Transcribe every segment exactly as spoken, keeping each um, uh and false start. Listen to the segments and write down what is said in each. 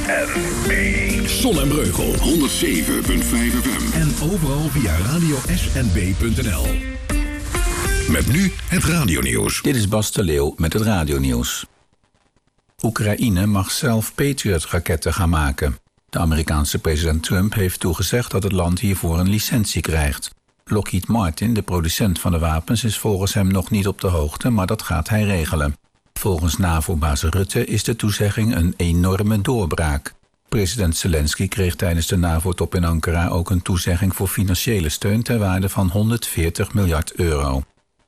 en B. Zon en Breugel, honderd zeven komma vijf F M. En overal via radio s n b punt n l. Met nu het radionieuws. Dit is Bas de Leeuw met het radionieuws. Oekraïne mag zelf Patriot-raketten gaan maken. De Amerikaanse president Trump heeft toegezegd dat het land hiervoor een licentie krijgt. Lockheed Martin, de producent van de wapens, is volgens hem nog niet op de hoogte, maar dat gaat hij regelen. Volgens NAVO-baas Rutte is de toezegging een enorme doorbraak. President Zelensky kreeg tijdens de NAVO-top in Ankara ook een toezegging voor financiële steun ter waarde van honderdveertig miljard euro.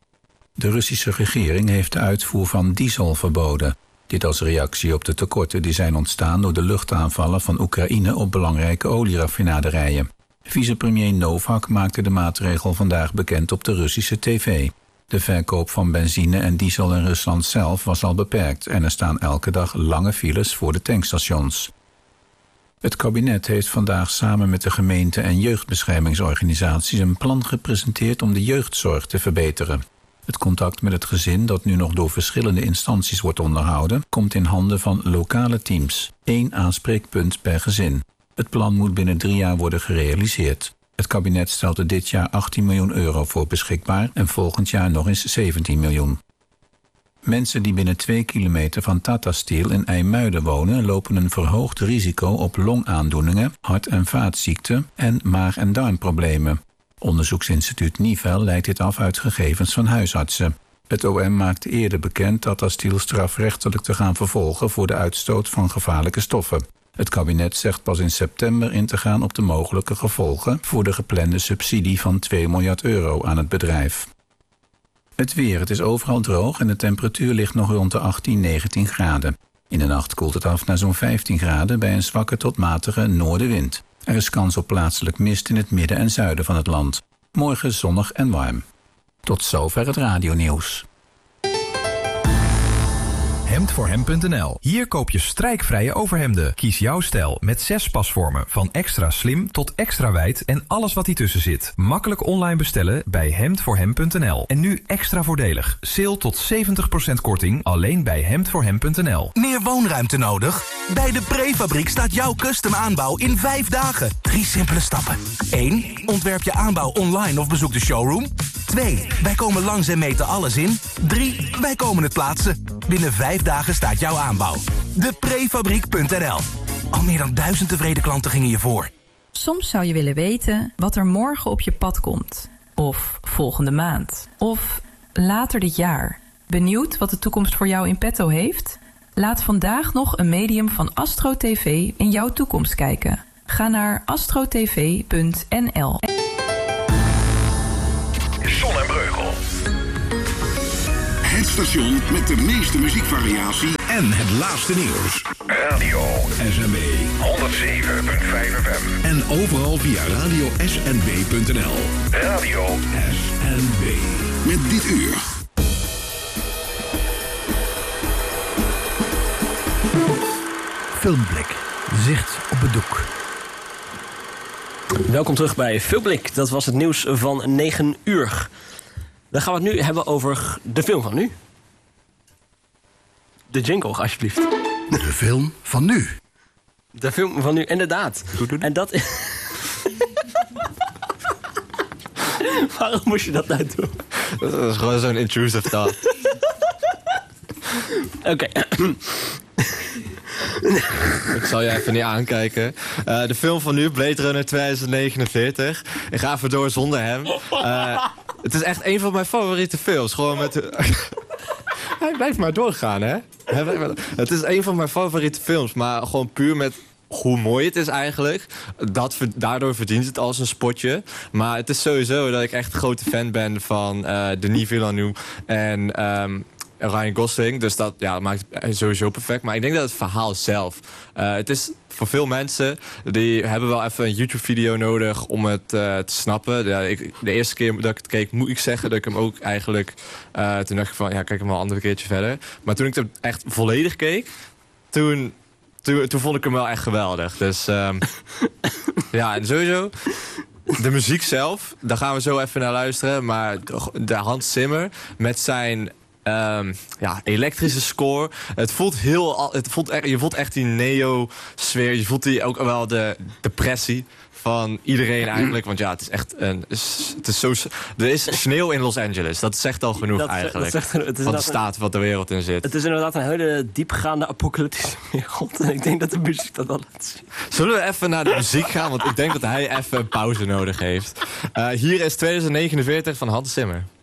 De Russische regering heeft de uitvoer van diesel verboden. Dit als reactie op de tekorten die zijn ontstaan door de luchtaanvallen van Oekraïne op belangrijke olieraffinaderijen. Vicepremier Novak maakte de maatregel vandaag bekend op de Russische tv. De verkoop van benzine en diesel in Rusland zelf was al beperkt en er staan elke dag lange files voor de tankstations. Het kabinet heeft vandaag samen met de gemeente en jeugdbeschermingsorganisaties een plan gepresenteerd om de jeugdzorg te verbeteren. Het contact met het gezin, dat nu nog door verschillende instanties wordt onderhouden, komt in handen van lokale teams. Eén aanspreekpunt per gezin. Het plan moet binnen drie jaar worden gerealiseerd. Het kabinet stelt er dit jaar achttien miljoen euro voor beschikbaar en volgend jaar nog eens zeventien miljoen. Mensen die binnen twee kilometer van Tata Steel in IJmuiden wonen lopen een verhoogd risico op longaandoeningen, hart- en vaatziekten en maag- en darmproblemen. Onderzoeksinstituut Nivel leidt dit af uit gegevens van huisartsen. Het O M maakte eerder bekend Tata Steel strafrechtelijk te gaan vervolgen voor de uitstoot van gevaarlijke stoffen. Het kabinet zegt pas in september in te gaan op de mogelijke gevolgen voor de geplande subsidie van twee miljard euro aan het bedrijf. Het weer, het is overal droog en de temperatuur ligt nog rond de achttien, negentien graden. In de nacht koelt het af naar zo'n vijftien graden bij een zwakke tot matige noordenwind. Er is kans op plaatselijk mist in het midden en zuiden van het land. Morgen zonnig en warm. Tot zover het radionieuws. hemd voor hem punt n l. Hier koop je strijkvrije overhemden. Kies jouw stijl met zes pasvormen. Van extra slim tot extra wijd en alles wat ertussen zit. Makkelijk online bestellen bij hemd voor hem punt n l. En nu extra voordelig. Sale tot zeventig procent korting alleen bij hemd voor hem punt n l. Meer woonruimte nodig? Bij de Prefabriek staat jouw custom aanbouw in vijf dagen. Drie simpele stappen. één. Ontwerp je aanbouw online of bezoek de showroom. twee. Wij komen langs en meten alles in. drie. Wij komen het plaatsen. Binnen vijf dagen staat jouw aanbouw. de prefabriek punt n l. Al meer dan duizend tevreden klanten gingen je voor. Soms zou je willen weten wat er morgen op je pad komt. Of volgende maand. Of later dit jaar. Benieuwd wat de toekomst voor jou in petto heeft? Laat vandaag nog een medium van Astro T V in jouw toekomst kijken. Ga naar astro t v punt n l. Zon en Breugel. Het station met de meeste muziekvariatie en het laatste nieuws. Radio S N B honderd zeven komma vijf F M. En overal via radio s n b punt n l. Radio S N B. Met dit uur. Filmblik. Zicht op het doek. Welkom terug bij Filmblik. Dat was het nieuws van negen uur. Dan gaan we het nu hebben over de film van nu. De jingle, alsjeblieft. De film van nu. De film van nu, inderdaad. En dat is... Waarom moest je dat nou doen? Dat is gewoon zo'n intrusive thought. Oké. Okay. Ik zal je even niet aankijken. Uh, de film van nu, Blade Runner tweeduizend negenenveertig. Ik ga even door zonder hem. Uh, het is echt een van mijn favoriete films. Gewoon met... Hij blijft maar doorgaan, hè? Het is een van mijn favoriete films. Maar gewoon puur met hoe mooi het is eigenlijk. Dat, daardoor verdient het als een spotje. Maar het is sowieso dat ik echt een grote fan ben van uh, Denis Villeneuve en... Um, Ryan Gosling, dus dat, ja, dat maakt het sowieso perfect. Maar ik denk dat het verhaal zelf... Uh, het is voor veel mensen... die hebben wel even een YouTube-video nodig om het uh, te snappen. Ja, ik, de eerste keer dat ik het keek, moet ik zeggen... dat ik hem ook eigenlijk... Uh, toen dacht ik van, ja, kijk hem wel een andere keertje verder. Maar toen ik hem echt volledig keek... toen, toen, toen vond ik hem wel echt geweldig. Dus um, ja, en sowieso... De muziek zelf, daar gaan we zo even naar luisteren. Maar de Hans Zimmer met zijn... Um, ja, elektrische score. Het voelt heel... Het voelt echt, je voelt echt die neo-sfeer. Je voelt die ook wel de depressie van iedereen eigenlijk. Want ja, het is echt een... Het is zo, er is sneeuw in Los Angeles. Dat zegt al genoeg dat, eigenlijk. Dat zegt, het is van de staat wat de wereld in zit. Het is inderdaad een hele diepgaande apocalyptische wereld. En ik denk dat de muziek dat wel laat zien. Zullen we even naar de muziek gaan? Want ik denk dat hij even een pauze nodig heeft. Uh, hier is tweeduizend negenenveertig van Hans Zimmer.